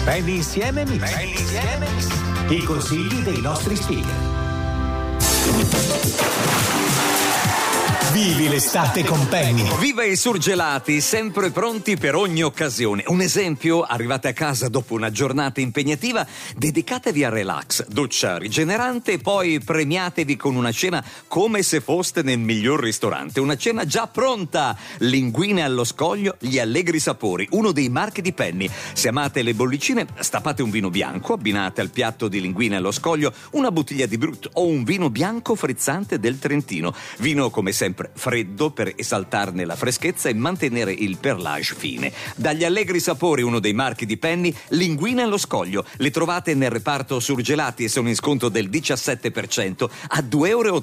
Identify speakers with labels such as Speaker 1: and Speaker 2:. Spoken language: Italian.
Speaker 1: Penny insieme Mix. I consigli dei nostri speaker. Vivi l'estate con Penny.
Speaker 2: Viva i surgelati, sempre pronti per ogni occasione. Un esempio: arrivate a casa dopo una giornata impegnativa, dedicatevi al relax, doccia rigenerante, poi premiatevi con una cena come se foste nel miglior ristorante. Una cena già pronta. Linguine allo scoglio, gli allegri sapori, uno dei marchi di Penny. Se amate le bollicine, stappate un vino bianco, abbinate al piatto di linguine allo scoglio una bottiglia di Brut o un vino bianco frizzante del Trentino. Vino come sempre freddo per esaltarne la freschezza e mantenere il perlage fine. Dagli allegri sapori, uno dei marchi di Penny, linguine allo scoglio. Le trovate nel reparto surgelati e sono in sconto del 17% a €2,80